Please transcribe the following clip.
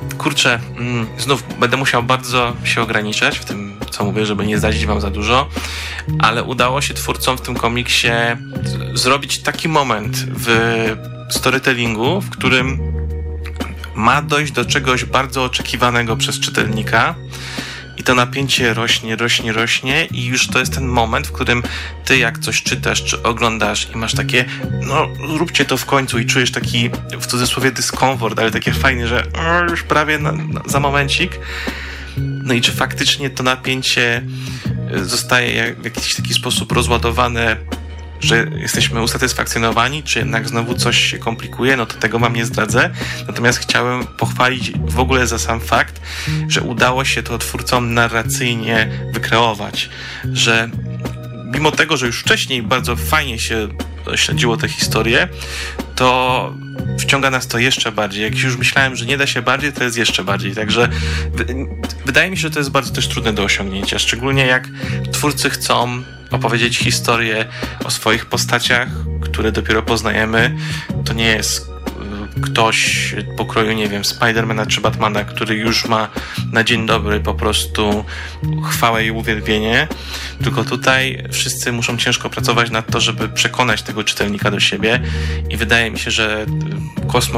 kurczę, znów będę musiał bardzo się ograniczać w tym, co mówię, żeby nie zdradzić wam za dużo, ale udało się twórcom w tym komiksie zrobić taki moment w storytellingu, w którym ma dojść do czegoś bardzo oczekiwanego przez czytelnika i to napięcie rośnie i już to jest ten moment, w którym ty jak coś czytasz czy oglądasz i masz takie, no róbcie to w końcu i czujesz taki, w cudzysłowie, dyskomfort, ale takie fajne, że już prawie za momencik. No i czy faktycznie to napięcie zostaje w jakiś taki sposób rozładowane, że jesteśmy usatysfakcjonowani, czy jednak znowu coś się komplikuje, no to tego wam nie zdradzę. Natomiast chciałem pochwalić w ogóle za sam fakt, że udało się to twórcom narracyjnie wykreować, że mimo tego, że już wcześniej bardzo fajnie się śledziło tę historię, to wciąga nas to jeszcze bardziej. Jak już myślałem, że nie da się bardziej, to jest jeszcze bardziej. Także wydaje mi się, że to jest bardzo też trudne do osiągnięcia. Szczególnie jak twórcy chcą opowiedzieć historię o swoich postaciach, które dopiero poznajemy. To nie jest ktoś pokroju, nie wiem, Spidermana czy Batmana, który już ma na dzień dobry po prostu chwałę i uwielbienie, tylko tutaj wszyscy muszą ciężko pracować nad to, żeby przekonać tego czytelnika do siebie i wydaje mi się, że Cosmo